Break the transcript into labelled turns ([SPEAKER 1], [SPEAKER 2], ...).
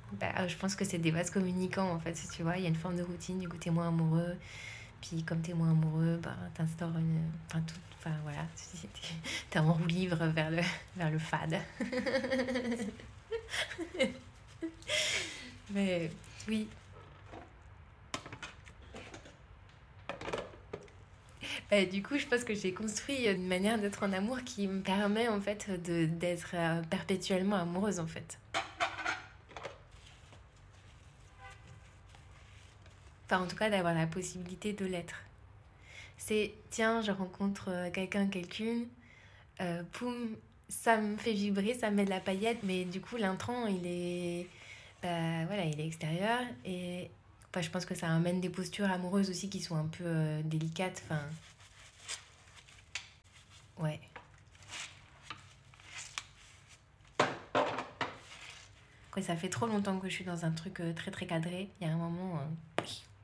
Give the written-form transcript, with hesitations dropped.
[SPEAKER 1] Je pense que c'est des vases communicants en fait, tu vois. Il y a une forme de routine, du coup, t'es moins amoureux. Puis comme t'es moins amoureux, t'instaures une. Enfin, tout. Enfin, voilà. T'es en roue libre vers le fade. Mais oui. Du coup, je pense que j'ai construit une manière d'être en amour qui me permet en fait d'être perpétuellement amoureuse en fait. Enfin, en tout cas, d'avoir la possibilité de l'être. C'est, tiens, je rencontre quelqu'une, poum, ça me fait vibrer, ça me met de la paillette, mais du coup, l'intrant, voilà, il est extérieur. Et enfin, je pense que ça amène des postures amoureuses aussi qui sont un peu délicates. Enfin, ouais. Quand ça fait trop longtemps que je suis dans un truc très très cadré, il y a un moment,